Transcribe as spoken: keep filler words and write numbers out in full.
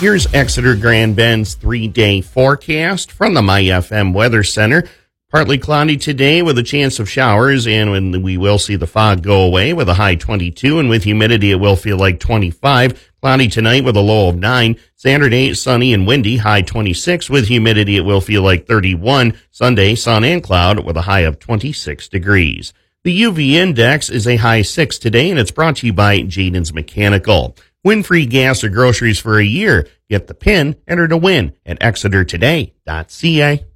Here's Exeter Grand Bend's three-day forecast from the MyFM Weather Center. Partly cloudy today with a chance of showers, and when we will see the fog go away with a high twenty-two, and with humidity it will feel like twenty-five. Cloudy tonight with a low of nine. Saturday, sunny and windy, high twenty-six. With humidity it will feel like thirty-one. Sunday, sun and cloud with a high of twenty-six degrees. The U V index is a high six today, and it's brought to you by Jaden's Mechanical. Win free gas or groceries for a year. Get the pin, enter to win at exeter today dot c a.